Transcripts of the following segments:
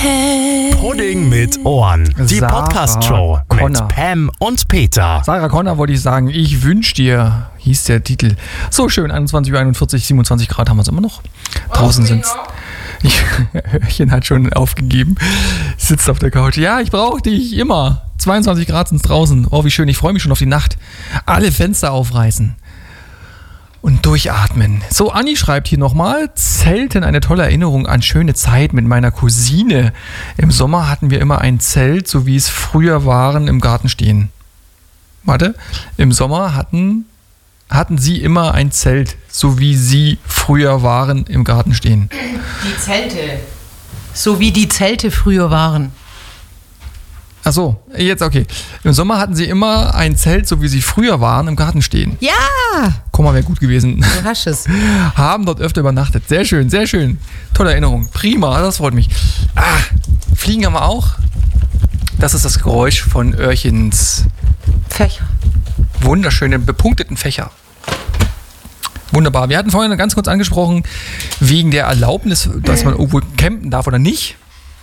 Pudding mit Ohren. Die Sarah Podcast-Show Connor. mit Pam und Peter. Sarah Connor wollte ich sagen, ich wünsch dir, hieß der Titel. So schön, 21:41 Uhr, 27 Grad haben wir es immer noch. Draußen sind's. Hörchen hat schon aufgegeben, sitzt auf der Couch. Ja, ich brauche dich immer. 22 Grad sind's draußen. Oh, wie schön, ich freue mich schon auf die Nacht. Alle Fenster aufreißen. Und durchatmen. So, Anni schreibt hier nochmal, Zelten, eine tolle Erinnerung an schöne Zeit mit meiner Cousine. Im Sommer hatten wir immer ein Zelt, so wie es früher waren, im Garten stehen. Warte, im Sommer hatten sie immer ein Zelt, so wie sie früher waren, im Garten stehen. Die Zelte. So wie die Zelte früher waren. Ach so, jetzt okay. Im Sommer hatten sie immer ein Zelt, so wie sie früher waren, im Garten stehen. Ja! Guck mal, wäre gut gewesen. Du hast es. Haben dort öfter übernachtet. Sehr schön, sehr schön. Tolle Erinnerung. Prima, das freut mich. Fliegen haben wir auch. Das ist das Geräusch von Öhrchens Fächer. wunderschönen, bepunkteten Fächer. Wunderbar. Wir hatten vorhin ganz kurz angesprochen, wegen der Erlaubnis, dass man irgendwo campen darf oder nicht.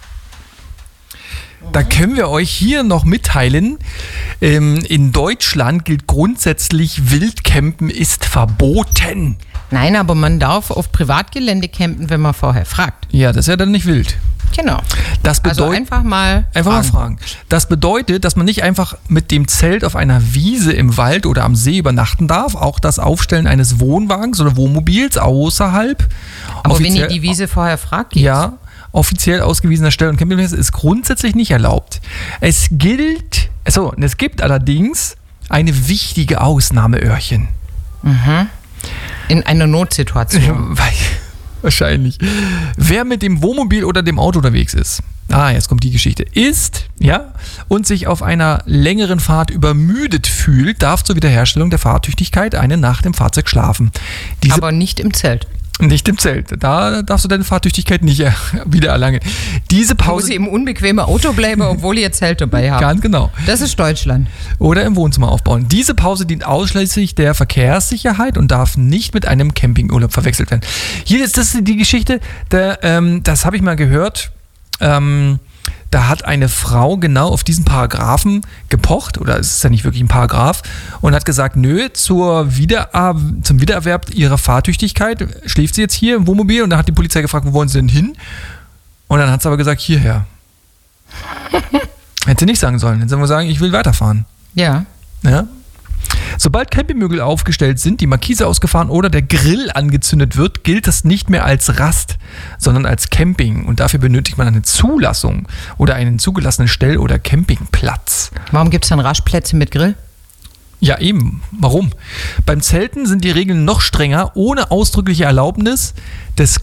Da können wir euch hier noch mitteilen, in Deutschland gilt grundsätzlich, Wildcampen ist verboten. Nein, aber man darf auf Privatgelände campen, wenn man vorher fragt. Ja, das ist ja dann nicht wild. Genau. Das bedeutet, Also einfach mal fragen. Das bedeutet, dass man nicht einfach mit dem Zelt auf einer Wiese im Wald oder am See übernachten darf. Auch das Aufstellen eines Wohnwagens oder Wohnmobils außerhalb. Aber wenn ihr die Wiese vorher fragt, geht's. Ja, offiziell ausgewiesener Stell- und Campingplätze ist grundsätzlich nicht erlaubt. Es gibt allerdings eine wichtige Ausnahme, Öhrchen. In einer Notsituation. Wahrscheinlich. Wer mit dem Wohnmobil oder dem Auto unterwegs ist, jetzt kommt die Geschichte, und sich auf einer längeren Fahrt übermüdet fühlt, darf zur Wiederherstellung der Fahrtüchtigkeit eine Nacht im Fahrzeug schlafen. Aber nicht im Zelt. Nicht im Zelt. Da darfst du deine Fahrtüchtigkeit nicht wieder erlangen. Diese Muss Pause. ich im unbequemen Auto bleiben, obwohl ihr Zelt dabei habt. Ganz genau. Das ist Deutschland. Oder im Wohnzimmer aufbauen. Diese Pause dient ausschließlich der Verkehrssicherheit und darf nicht mit einem Campingurlaub verwechselt werden. Hier ist das die Geschichte, das habe ich mal gehört. Da hat eine Frau genau auf diesen Paragraphen gepocht, oder es ist ja nicht wirklich ein Paragraph, und hat gesagt, nö, zum Wiedererwerb ihrer Fahrtüchtigkeit schläft sie jetzt hier im Wohnmobil, und dann hat die Polizei gefragt, wo wollen sie denn hin? Und dann hat sie aber gesagt, hierher. Hätte sie nicht sagen sollen. Hätte sie nur sagen, ich will weiterfahren. Ja. Ja. Sobald Campingmöbel aufgestellt sind, die Markise ausgefahren oder der Grill angezündet wird, gilt das nicht mehr als Rast, sondern als Camping. Und dafür benötigt man eine Zulassung oder einen zugelassenen Stell- oder Campingplatz. Warum gibt es dann Rastplätze mit Grill? Ja, eben. Warum? Beim Zelten sind die Regeln noch strenger. Ohne ausdrückliche Erlaubnis des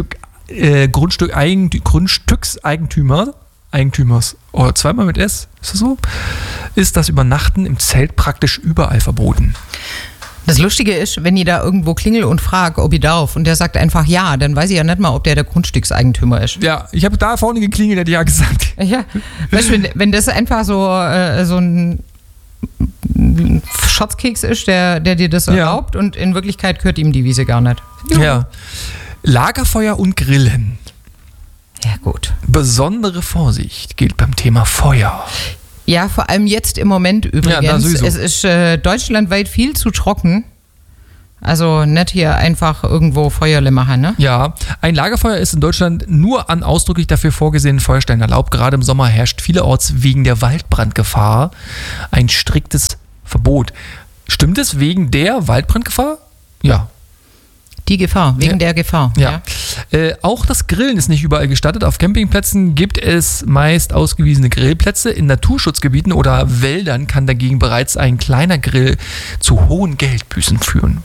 Grundstückseigentümers, oder zweimal mit S, ist das so? Ist das Übernachten im Zelt praktisch überall verboten. Das Lustige ist, wenn ich da irgendwo klingel und frage, ob ich darf, und der sagt einfach ja, dann weiß ich ja nicht mal, ob der Grundstückseigentümer ist. Ja, ich habe da vorne geklingelt, der hat ja gesagt. Ja, weißt du, wenn das einfach so ein Schatzkeks ist, der dir das erlaubt, und in Wirklichkeit gehört ihm die Wiese gar nicht. Ja. Lagerfeuer und Grillen. Ja, gut. Besondere Vorsicht gilt beim Thema Feuer. Ja, vor allem jetzt im Moment übrigens. Ja, sowieso. Es ist deutschlandweit viel zu trocken. Also nicht hier einfach irgendwo Feuerle machen, ne? Ja, ein Lagerfeuer ist in Deutschland nur an ausdrücklich dafür vorgesehenen Feuerstellen erlaubt. Gerade im Sommer herrscht vielerorts wegen der Waldbrandgefahr ein striktes Verbot. Stimmt es wegen der Waldbrandgefahr? Ja. Die Gefahr, wegen der Gefahr. Ja. Auch das Grillen ist nicht überall gestattet. Auf Campingplätzen gibt es meist ausgewiesene Grillplätze. In Naturschutzgebieten oder Wäldern kann dagegen bereits ein kleiner Grill zu hohen Geldbußen führen.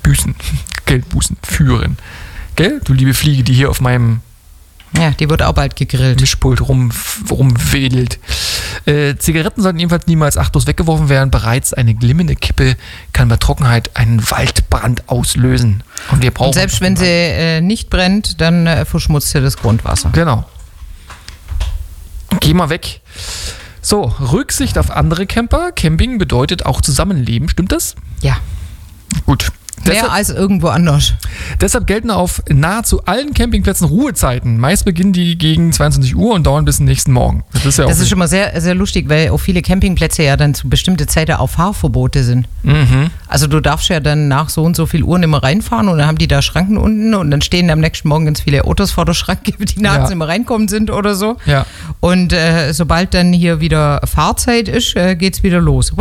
Gell? Du liebe Fliege, die hier auf meinem die wird auch bald gegrillt. Mischpult rumwedelt. Zigaretten sollten ebenfalls niemals achtlos weggeworfen werden. Bereits eine glimmende Kippe kann bei Trockenheit einen Waldbrand auslösen. Und selbst wenn sie nicht brennt, dann verschmutzt sie das Grundwasser. Genau. Geh mal weg. So, Rücksicht auf andere Camper. Camping bedeutet auch Zusammenleben. Stimmt das? Ja. Gut. Mehr als irgendwo anders. Deshalb gelten auf nahezu allen Campingplätzen Ruhezeiten. Meist beginnen die gegen 22 Uhr und dauern bis zum nächsten Morgen. Das ist schon mal sehr, sehr lustig, weil auch viele Campingplätze ja dann zu bestimmten Zeiten auf Fahrverbote sind. Also du darfst ja dann nach so und so viel Uhr nicht mehr reinfahren und dann haben die da Schranken unten und dann stehen am nächsten Morgen ganz viele Autos vor der Schranke, die nachts nicht mehr reinkommen sind oder so. Ja. Und sobald dann hier wieder Fahrzeit ist, geht's wieder los.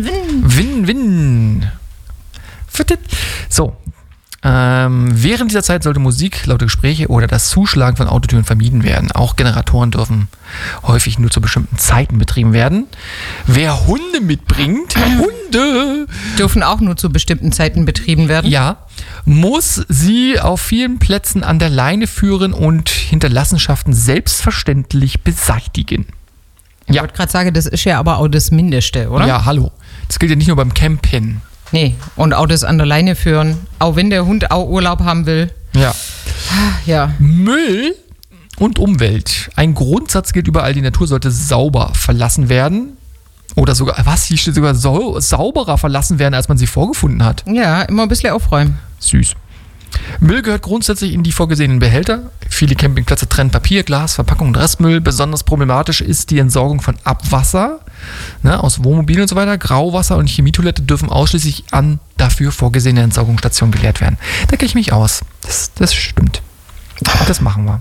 Win. So. Während dieser Zeit sollte Musik, laute Gespräche oder das Zuschlagen von Autotüren vermieden werden. Auch Generatoren dürfen häufig nur zu bestimmten Zeiten betrieben werden. Wer Hunde mitbringt, Hunde dürfen auch nur zu bestimmten Zeiten betrieben werden. Ja, muss sie auf vielen Plätzen an der Leine führen und Hinterlassenschaften selbstverständlich beseitigen. Ich wollte gerade sagen, das ist ja aber auch das Mindeste, oder? Ja, hallo. Das gilt ja nicht nur beim Campen. Nee, und auch das an der Leine führen, auch wenn der Hund auch Urlaub haben will. Ja. Müll und Umwelt. Ein Grundsatz gilt überall, die Natur sollte sauber verlassen werden. Oder sogar, hier steht sogar sauberer verlassen werden, als man sie vorgefunden hat. Ja, immer ein bisschen aufräumen. Süß. Müll gehört grundsätzlich in die vorgesehenen Behälter. Viele Campingplätze trennen Papier, Glas, Verpackung und Restmüll. Besonders problematisch ist die Entsorgung von Abwasser, aus Wohnmobilen und so weiter. Grauwasser und Chemietoilette dürfen ausschließlich an dafür vorgesehene Entsorgungsstationen geleert werden. Da kenne ich mich aus. Das stimmt. Das machen wir.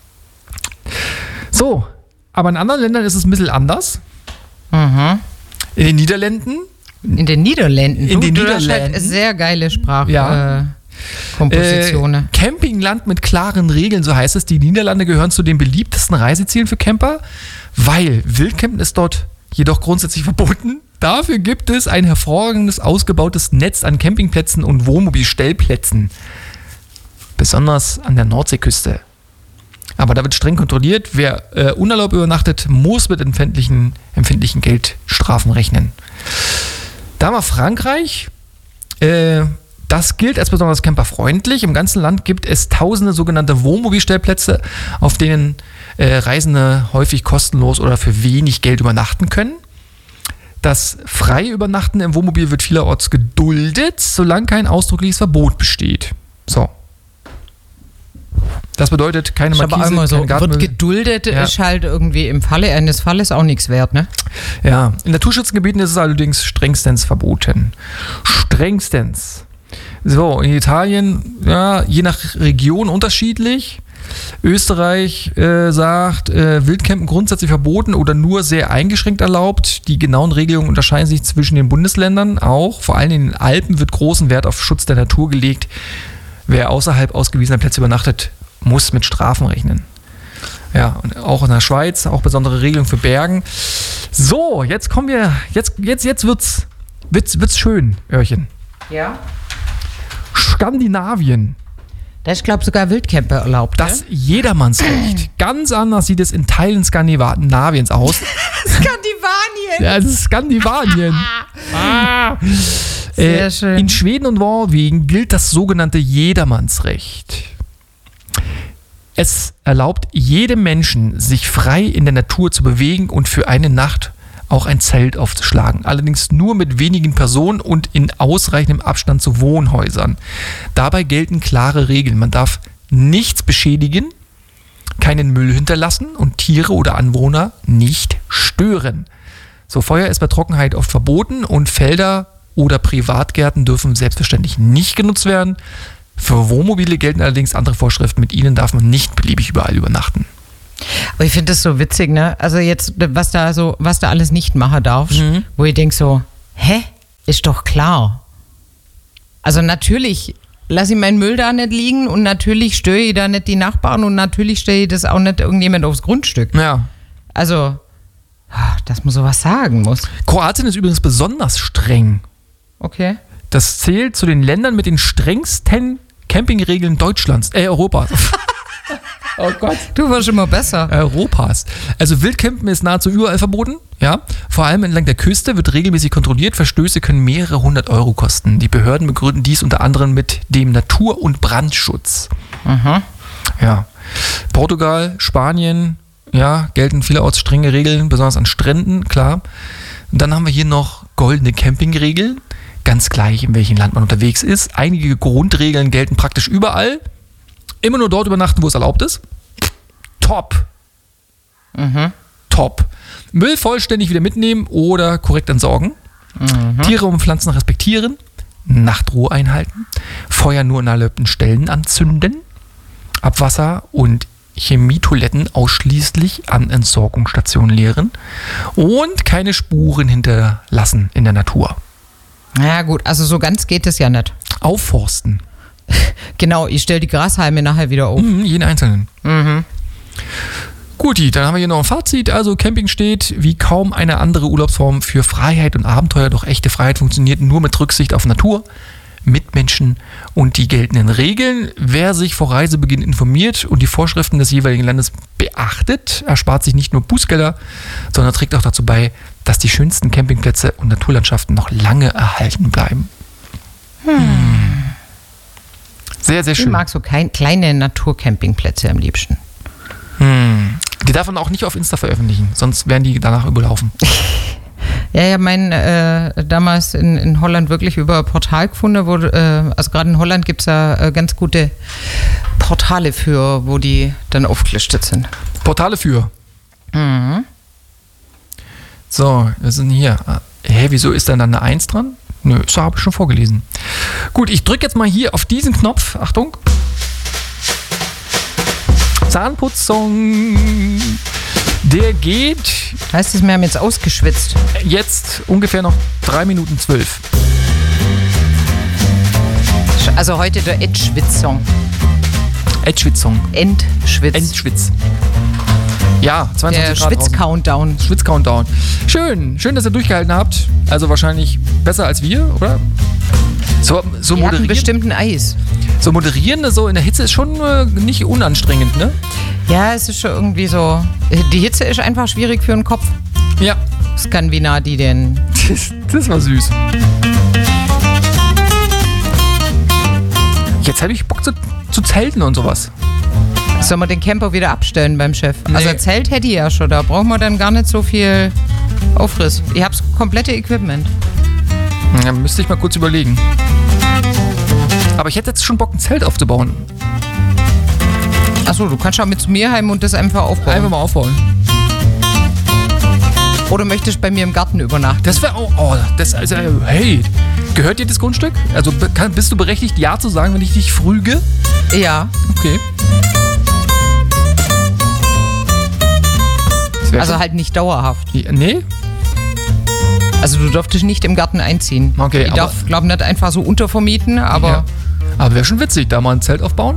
So, aber in anderen Ländern ist es ein bisschen anders. In den Niederlanden. In den Niederlanden? In den Niederlanden. Niederlanden. Halt sehr geile Sprache. Ja. Kompositionen. Campingland mit klaren Regeln, so heißt es. Die Niederlande gehören zu den beliebtesten Reisezielen für Camper, weil Wildcampen ist dort jedoch grundsätzlich verboten. Dafür gibt es ein hervorragendes, ausgebautes Netz an Campingplätzen und Wohnmobilstellplätzen. Besonders an der Nordseeküste. Aber da wird streng kontrolliert. Wer unerlaubt übernachtet, muss mit empfindlichen Geldstrafen rechnen. Da haben wir Frankreich. Das gilt als besonders camperfreundlich. Im ganzen Land gibt es tausende sogenannte Wohnmobilstellplätze, auf denen Reisende häufig kostenlos oder für wenig Geld übernachten können. Das freie Übernachten im Wohnmobil wird vielerorts geduldet, solange kein ausdrückliches Verbot besteht. So. Das bedeutet keine Markise, aber so, keine Gartenmöbel. Wird geduldet, ist halt irgendwie im Falle eines Falles auch nichts wert, ne? Ja, in Naturschutzgebieten ist es allerdings strengstens verboten. Strengstens. So, in Italien, je nach Region unterschiedlich. Österreich sagt, Wildcampen grundsätzlich verboten oder nur sehr eingeschränkt erlaubt. Die genauen Regelungen unterscheiden sich zwischen den Bundesländern auch. Vor allem in den Alpen wird großen Wert auf Schutz der Natur gelegt. Wer außerhalb ausgewiesener Plätze übernachtet, muss mit Strafen rechnen. Ja, und auch in der Schweiz, auch besondere Regelungen für Bergen. So, jetzt kommen wir, jetzt wird's schön, Öhrchen. Ja. Skandinavien. Da ist, glaube ich, sogar Wildcamper erlaubt. Das Jedermannsrecht. Ganz anders sieht es in Teilen Skandinaviens aus. Skandinavien! Ja, es ist Skandinavien. Sehr schön. In Schweden und Norwegen gilt das sogenannte Jedermannsrecht. Es erlaubt jedem Menschen, sich frei in der Natur zu bewegen und für eine Nacht auch ein Zelt aufzuschlagen. Allerdings nur mit wenigen Personen und in ausreichendem Abstand zu Wohnhäusern. Dabei gelten klare Regeln. Man darf nichts beschädigen, keinen Müll hinterlassen und Tiere oder Anwohner nicht stören. So, Feuer ist bei Trockenheit oft verboten und Felder oder Privatgärten dürfen selbstverständlich nicht genutzt werden. Für Wohnmobile gelten allerdings andere Vorschriften. Mit ihnen darf man nicht beliebig überall übernachten. Aber ich finde das so witzig, ne? Also jetzt, was da alles nicht machen darfst, wo ich denke so, ist doch klar. Also natürlich lasse ich meinen Müll da nicht liegen und natürlich störe ich da nicht die Nachbarn und natürlich stelle ich das auch nicht irgendjemand aufs Grundstück. Ja. Also, dass man sowas sagen muss. Kroatien ist übrigens besonders streng. Okay. Das zählt zu den Ländern mit den strengsten Campingregeln Europas. Oh Gott. Du warst immer besser. Europas. Also Wildcampen ist nahezu überall verboten. Ja. Vor allem entlang der Küste wird regelmäßig kontrolliert. Verstöße können mehrere 100 Euro kosten. Die Behörden begründen dies unter anderem mit dem Natur- und Brandschutz. Ja. Portugal, Spanien, gelten vielerorts strenge Regeln, besonders an Stränden, klar. Und dann haben wir hier noch goldene Campingregeln. ganz gleich, in welchem Land man unterwegs ist. Einige Grundregeln gelten praktisch überall. Immer nur dort übernachten, wo es erlaubt ist. Top. Top. Müll vollständig wieder mitnehmen oder korrekt entsorgen. Tiere und Pflanzen respektieren. Nachtruhe einhalten. Feuer nur an erlaubten Stellen anzünden. Abwasser und Chemietoiletten ausschließlich an Entsorgungsstationen leeren. Und keine Spuren hinterlassen in der Natur. Ja gut, also so ganz geht es ja nicht. Aufforsten. Genau, ich stelle die Grashalme nachher wieder auf. Jeden einzelnen. Guti, dann haben wir hier noch ein Fazit. Also Camping steht wie kaum eine andere Urlaubsform für Freiheit und Abenteuer, doch echte Freiheit funktioniert nur mit Rücksicht auf Natur, Mitmenschen und die geltenden Regeln. Wer sich vor Reisebeginn informiert und die Vorschriften des jeweiligen Landes beachtet, erspart sich nicht nur Bußgelder, sondern trägt auch dazu bei, dass die schönsten Campingplätze und Naturlandschaften noch lange erhalten bleiben. Sehr, sehr schön. Ich mag so kleine Naturcampingplätze am liebsten. Die darf man auch nicht auf Insta veröffentlichen, sonst werden die danach überlaufen. Ja, damals in Holland wirklich über ein Portal gefunden, also gerade in Holland gibt es ja ganz gute Portale für, wo die dann aufgelistet sind. Portale für? So, wir sind hier. Wieso ist denn dann eine 1 dran? Nö, so habe ich schon vorgelesen. Gut, ich drücke jetzt mal hier auf diesen Knopf. Achtung. Zahnputzsong. Der geht. Heißt es, wir haben jetzt ausgeschwitzt? Jetzt ungefähr noch 3 Minuten 12. Also heute der Endschwitz-Song. Endschwitz-Song. Endschwitz. Ja, 22 Der Grad Schwitz-Countdown. Schwitz-Countdown. Schön, dass ihr durchgehalten habt. Also wahrscheinlich besser als wir, oder? So Wir hatten moderieren. bestimmt ein Eis. So moderieren, so in der Hitze ist schon nicht unanstrengend, ne? Ja, es ist schon irgendwie so. Die Hitze ist einfach schwierig für den Kopf. Ja. Skandinavi denn. Das war süß. Jetzt habe ich Bock zu zelten und sowas. Sollen wir den Camper wieder abstellen beim Chef? Nee. Also Zelt hätte ich ja schon, da brauchen wir dann gar nicht so viel Aufriss. Ich habe das komplette Equipment. Ja, müsste ich mal kurz überlegen. Aber ich hätte jetzt schon Bock, ein Zelt aufzubauen. Achso, du kannst auch mit zu mir heim und das einfach aufbauen. Einfach mal aufbauen. Oder möchtest du bei mir im Garten übernachten? Das wäre auch, hey, gehört dir das Grundstück? Also bist du berechtigt, ja zu sagen, wenn ich dich früge? Ja. Okay. Also halt nicht dauerhaft. Ja, nee? Also du dürftest nicht im Garten einziehen. Okay, ich darf, glaube nicht einfach so untervermieten, aber... Ja. Aber wäre schon witzig, da mal ein Zelt aufbauen.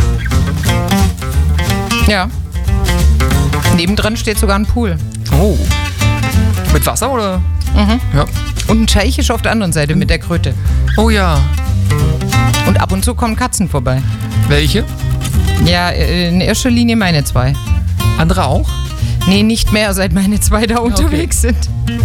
Ja. Nebendran steht sogar ein Pool. Oh. Mit Wasser oder? Ja. Und ein Teich ist auf der anderen Seite mit der Kröte. Oh ja. Und ab und zu kommen Katzen vorbei. Welche? Ja, in erster Linie meine 2. Andere auch? Nee, nicht mehr, seit meine 2 da unterwegs sind.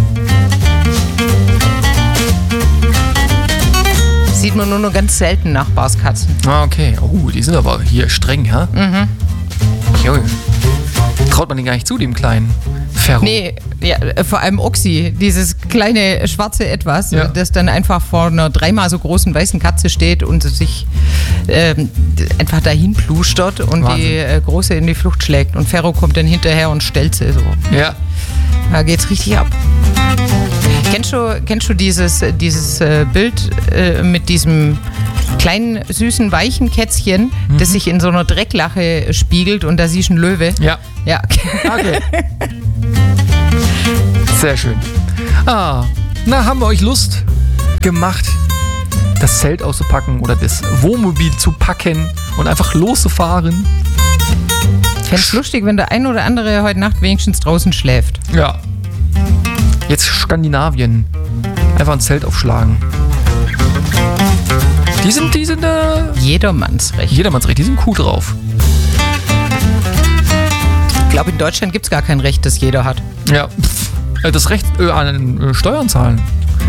Sieht man nur noch ganz selten Nachbarskatzen. Ah, okay. Oh, die sind aber hier streng, ja? Junge. Traut man den gar nicht zu, dem kleinen Ferro? Nee, ja, vor allem Oxy, dieses kleine schwarze Etwas, Ja. das dann einfach vor einer 3-mal so großen weißen Katze steht und sich einfach dahin plustert und Wahnsinn. die große in die Flucht schlägt. Und Ferro kommt dann hinterher und stellt sie so. Ja. Da geht's richtig ab. Kennst du dieses Bild mit diesem kleinen, süßen, weichen Kätzchen, das sich in so einer Drecklache spiegelt und da siehst du einen Löwe? Ja. Ja. Okay. Sehr schön. Na, haben wir euch Lust gemacht, das Zelt auszupacken oder das Wohnmobil zu packen und einfach loszufahren? Ich fände es lustig, wenn der ein oder andere heute Nacht wenigstens draußen schläft. Ja. Jetzt Skandinavien. Einfach ein Zelt aufschlagen. Die sind Jedermannsrecht. jedermannsrecht, die sind cool drauf. Ich glaube, in Deutschland gibt es gar kein Recht, das jeder hat. Ja. Das Recht an Steuern zahlen.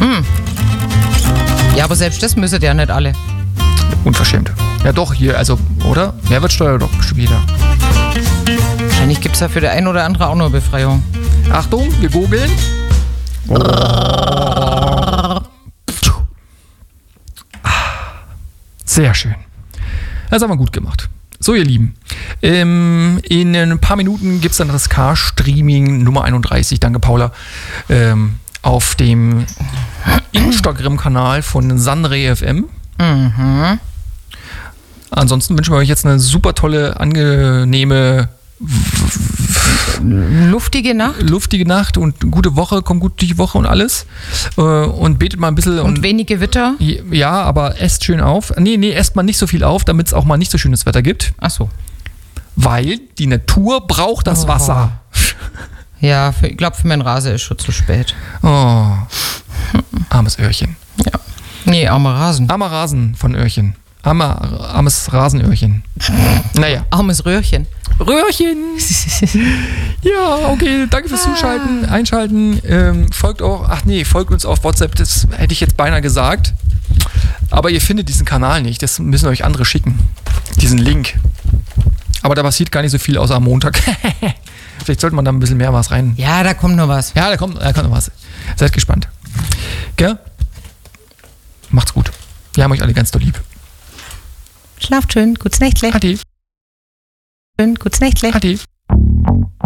Ja, aber selbst das müssen ja nicht alle. Unverschämt. Ja doch, hier, also, oder? Mehrwertsteuer doch bestimmt jeder. Wahrscheinlich gibt es ja für der ein oder andere auch noch Befreiung. Achtung, wir googeln. Sehr schön. Das haben wir gut gemacht. So, ihr Lieben, in ein paar Minuten gibt es dann das Car-Streaming Nummer 31, danke Paula, auf dem Instagram-Kanal von Sandre FM. Mhm. Ansonsten wünschen wir euch jetzt eine super tolle, angenehme, luftige Nacht und gute Woche, kommt gut durch die Woche und alles. Und betet mal ein bisschen. Und wenig Gewitter? Ja, aber esst schön auf. Nee, esst mal nicht so viel auf, damit es auch mal nicht so schönes Wetter gibt. Ach so. Weil die Natur braucht das Wasser. Ja, ich glaube, für meinen Rasen ist schon zu spät. Oh, armes Öhrchen. Ja. Nee, armer Rasen. Armer Rasen von Öhrchen. Armes Rasenöhrchen. Naja. Armes Röhrchen. Röhrchen! Ja, okay, danke fürs Zuschalten, Einschalten. Folgt uns auf WhatsApp, das hätte ich jetzt beinahe gesagt. Aber ihr findet diesen Kanal nicht, das müssen euch andere schicken. Diesen Link. Aber da passiert gar nicht so viel außer am Montag. Vielleicht sollte man da ein bisschen mehr was rein. Ja, da kommt noch was. Ja, da kommt noch was. Seid gespannt. Gell? Macht's gut. Wir haben euch alle ganz doll lieb. Schlaft schön, gutes Nächtle. Adi. Schön, gutes Nächtle. Adi.